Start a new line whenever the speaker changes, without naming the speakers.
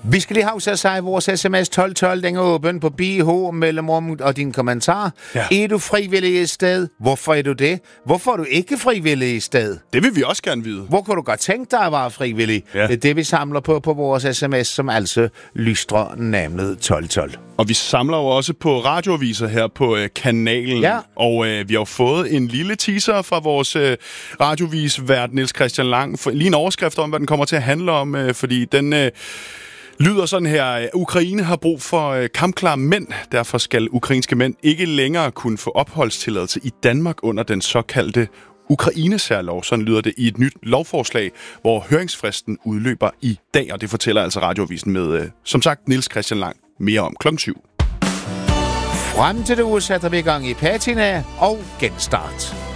Vi skal lige have sig vores sms 1212, den er åben på BH, mellemrum og din kommentar. Ja. Er du frivillig i sted? Hvorfor er du det? Hvorfor er du ikke frivillig i sted?
Det vil vi også gerne vide.
Hvor kunne du godt tænke dig at være frivillig? Ja. Det er det, vi samler på vores sms, som altså lystrer navnet 1212.
Og vi samler jo også på radioaviser her på kanalen. Ja. Og vi har jo fået en lille teaser fra vores radioavisvært Niels Christian Lang. Lige en overskrift om, hvad den kommer til at handle om, fordi den lyder sådan her. Ukraine har brug for kampklare mænd. Derfor skal ukrainske mænd ikke længere kunne få opholdstilladelse i Danmark under den såkaldte Ukraine-særlov. Sådan lyder det i et nyt lovforslag, hvor høringsfristen udløber i dag. Og det fortæller altså radioavisen med, som sagt, Niels Christian Lang mere om 7:00.
Frem til det uge sætter vi i gang i patina og genstart.